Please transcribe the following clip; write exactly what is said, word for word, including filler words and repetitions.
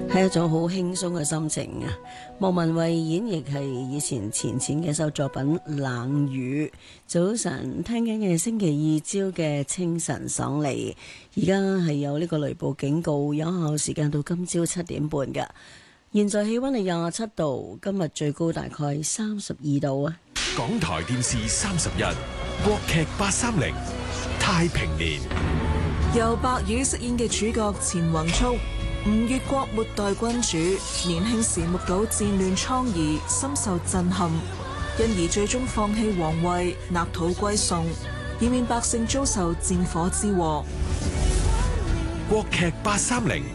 係一種好輕鬆嘅心情啊！莫文蔚演繹係以前錢錢嘅一首作品《冷雨》。早晨聽緊嘅星期二朝嘅清晨爽利，而家係有呢個雷暴警告，有效時間到今朝七點半㗎。現在氣溫係廿七度，今日最高大概三十二度啊！ 港台電視三十一，國劇八三零，太平年， 由白宇飾演嘅主角錢宏速，吳越國末代君主，年輕時目睹戰亂瘡痍，深受震撼，因而最終放棄皇位，納土歸宋，以免百姓遭受戰火之禍。 國劇八三零。